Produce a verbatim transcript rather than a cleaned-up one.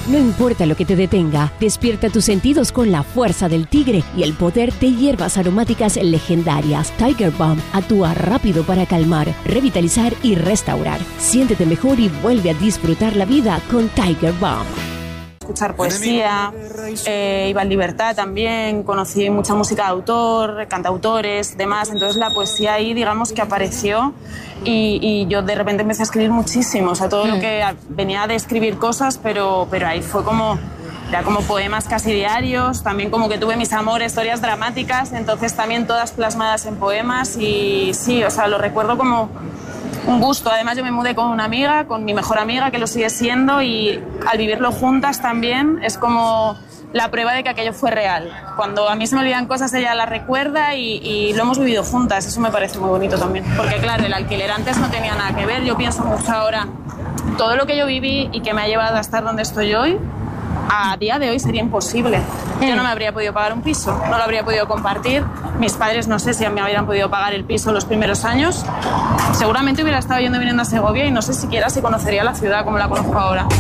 No importa lo que te detenga, despierta tus sentidos con la fuerza del tigre y el poder de hierbas aromáticas legendarias. Tiger Balm actúa rápido para calmar, revitalizar y restaurar. Siéntete mejor y vuelve a disfrutar la vida con Tiger Balm. Escuchar poesía, eh, iba en libertad también, conocí mucha música de autor, cantautores, demás, entonces la poesía ahí digamos que apareció y, y yo de repente empecé a escribir muchísimo, o sea, todo mm. lo que venía de escribir cosas, pero, pero ahí fue como, era como poemas casi diarios, también como que tuve mis amores, historias dramáticas, entonces también todas plasmadas en poemas y sí, o sea, lo recuerdo como un gusto. Además yo me mudé con una amiga, con mi mejor amiga, que lo sigue siendo, y al vivirlo juntas también es como la prueba de que aquello fue real. Cuando a mí se me olvidan cosas, ella las recuerda y, y lo hemos vivido juntas. Eso me parece muy bonito también. Porque claro, el alquiler antes no tenía nada que ver. Yo pienso mucho ahora, todo lo que yo viví y que me ha llevado a estar donde estoy hoy, a día de hoy sería imposible. Yo no me habría podido pagar un piso, no lo habría podido compartir. Mis padres no sé si me habrían podido pagar el piso los primeros años. Seguramente hubiera estado yendo y viniendo a Segovia y no sé siquiera si conocería la ciudad como la conozco ahora.